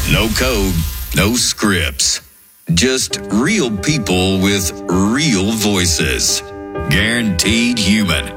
No code, no scripts. Just real people with real voices. Guaranteed human.